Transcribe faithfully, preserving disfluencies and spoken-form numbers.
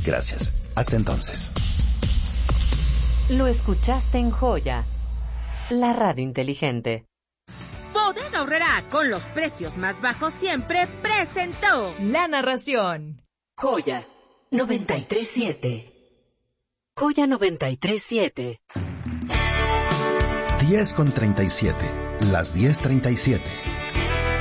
Gracias. Hasta entonces. Lo escuchaste en Joya, la radio inteligente. Bodega Aurrerá, con los precios más bajos siempre, presentó la narración. Joya noventa y tres siete. Joya noventa y tres siete. diez con treinta y siete. Las diez treinta y siete.